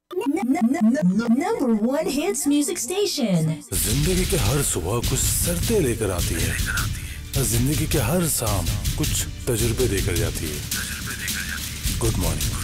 Number one hits music station. जिंदगी के हर सुबह कुछ शर्तें लेकर आती है, जिंदगी के हर शाम कुछ तजुर्बे देकर जाती है। Good morning.